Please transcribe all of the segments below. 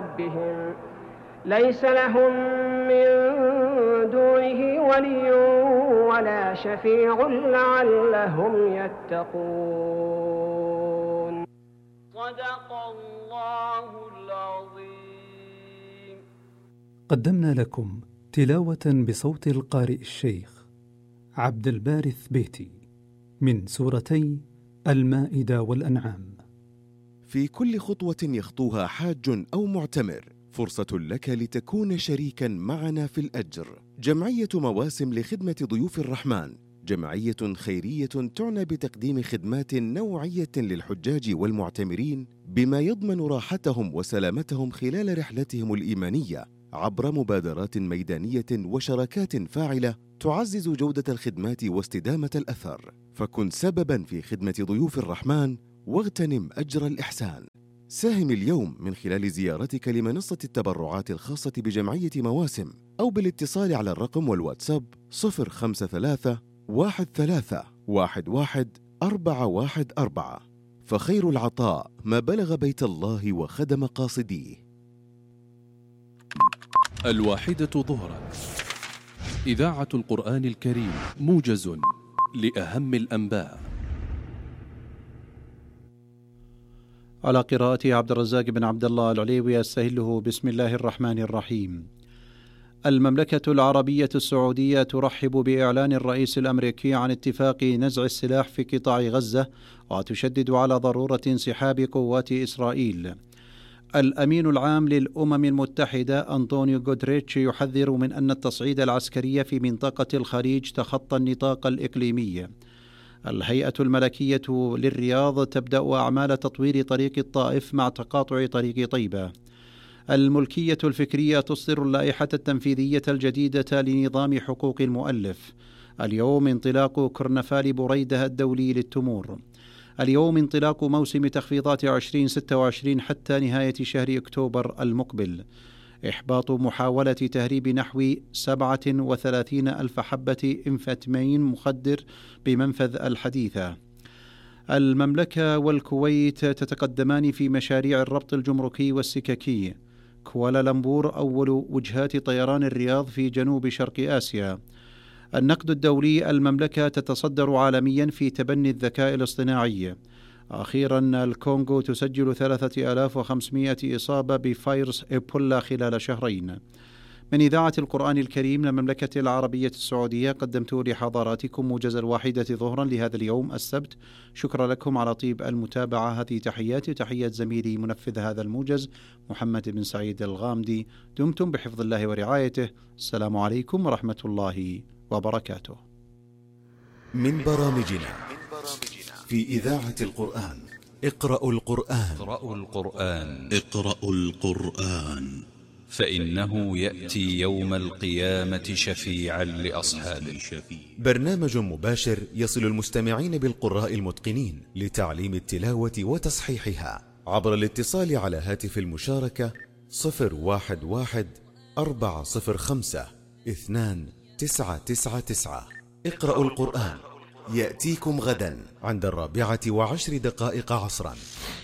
ربهم ليس لهم من دونه ولي ولا شفيع لعلهم يتقون. صدق الله العظيم. قدمنا لكم تلاوة بصوت القارئ الشيخ عبد البارث بيتي من سورتي المائدة والأنعام. في كل خطوة يخطوها حاج أو معتمر فرصة لك لتكون شريكا معنا في الأجر. جمعية مواسم لخدمة ضيوف الرحمن جمعية خيرية تعنى بتقديم خدمات نوعية للحجاج والمعتمرين بما يضمن راحتهم وسلامتهم خلال رحلتهم الإيمانية عبر مبادرات ميدانية وشراكات فاعلة تعزز جودة الخدمات واستدامة الأثر. فكن سببا في خدمة ضيوف الرحمن واغتنم أجر الإحسان. ساهم اليوم من خلال زيارتك لمنصة التبرعات الخاصة بجمعية مواسم أو بالاتصال على الرقم والواتساب 053 13 11 414. فخير العطاء ما بلغ بيت الله وخدم قاصديه. 1:00 ظهرا. إذاعة القرآن الكريم، موجز لأهم الأنباء. على قراءة عبد الرزاق بن عبد الله العليوي أستهله. بسم الله الرحمن الرحيم. المملكة العربية السعودية ترحب بإعلان الرئيس الأمريكي عن اتفاق نزع السلاح في قطاع غزة، وتشدد على ضرورة انسحاب قوات إسرائيل. الأمين العام للأمم المتحدة أنطونيو غوتريتش يحذر من أن التصعيد العسكري في منطقة الخليج تخطى النطاق الإقليمي. الهيئة الملكية للرياض تبدأ أعمال تطوير طريق الطائف مع تقاطع طريق طيبة. الملكية الفكرية تصدر اللائحة التنفيذية الجديدة لنظام حقوق المؤلف. اليوم انطلاق كرنفال بريدة الدولي للتمور. اليوم انطلاق موسم تخفيضات 2026 حتى نهاية شهر أكتوبر المقبل. إحباط محاولة تهريب نحو 37 ألف حبة إنفتامين مخدر بمنفذ الحديثة. المملكة والكويت تتقدمان في مشاريع الربط الجمركي والسككي. كوالالمبور أول وجهات طيران الرياض في جنوب شرق آسيا. النقد الدولي، المملكة تتصدر عالميا في تبني الذكاء الاصطناعي. أخيرا، الكونغو تسجل 3500 إصابة بفيروس إيبولا خلال شهرين. من إذاعة القرآن الكريم للمملكة العربية السعودية قدمت لحضراتكم موجز 1:00 ظهرا لهذا اليوم السبت. شكرا لكم على طيب المتابعة. هذه تحياتي وتحيات زميلي منفذ هذا الموجز محمد بن سعيد الغامدي. دمتم بحفظ الله ورعايته. السلام عليكم ورحمة الله وبركاته. من برامجنا في إذاعة القرآن. اقرأوا القرآن. اقرأوا القرآن فإنه يأتي يوم القيامة شفيعا لأصحابه. برنامج مباشر يصل المستمعين بالقراء المتقنين لتعليم التلاوة وتصحيحها عبر الاتصال على هاتف المشاركة 011 405 2999. اقرأوا القرآن يأتيكم غدا عند 4:10 عصرا.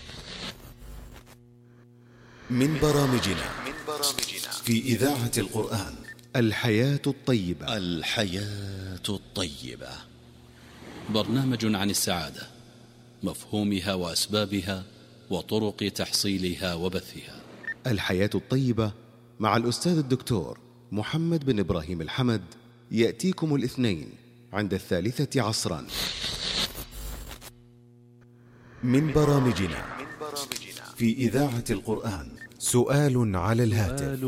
من برامجنا في إذاعة القرآن. الحياة الطيبة. برنامج عن السعادة، مفهومها وأسبابها وطرق تحصيلها وبثها. الحياة الطيبة مع الأستاذ الدكتور محمد بن إبراهيم الحمد يأتيكم الاثنين عند 3 عصرا. من برامجنا في إذاعة القرآن. سؤال على الهاتف.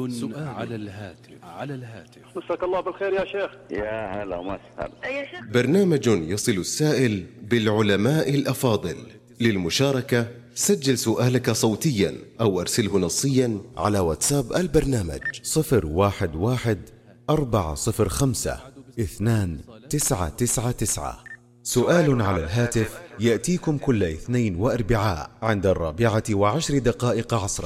مساك الله بالخير يا شيخ. يا هلا ومسهلا. برنامج يصل السائل بالعلماء الأفاضل. للمشاركة سجل سؤالك صوتيا أو أرسله نصيا على واتساب البرنامج 011 405 2999. سؤال على الهاتف يأتيكم كل اثنين وأربعاء عند 4:10 عصرا.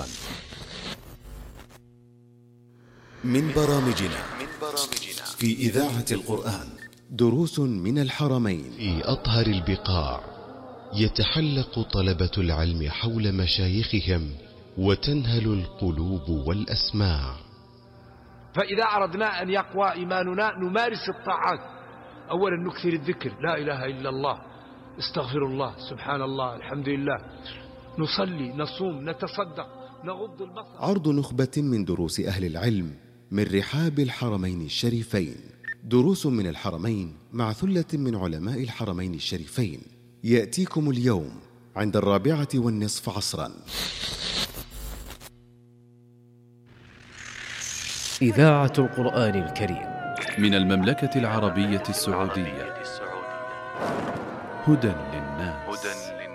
من برامجنا في إذاعة القرآن. دروس من الحرمين. في أطهر البقاع يتحلق طلبة العلم حول مشايخهم وتنهل القلوب والأسماع. فإذا أردنا أن يقوى إيماننا نمارس الطاعات. أولا نكثر الذكر، لا إله إلا الله، استغفر الله، سبحان الله، الحمد لله، نصلي، نصوم، نتصدق، نغض البصر. عرض نخبة من دروس أهل العلم من رحاب الحرمين الشريفين، دروس من الحرمين مع ثلة من علماء الحرمين الشريفين، يأتيكم اليوم عند 4:15 عصرا. إذاعة القرآن الكريم من المملكة العربية السعودية. هدى للناس.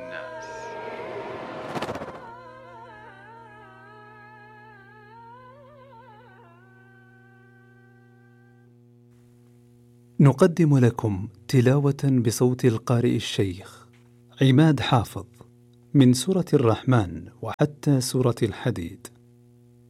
نقدم لكم تلاوة بصوت القارئ الشيخ عماد حافظ من سورة الرحمن وحتى سورة الحديد.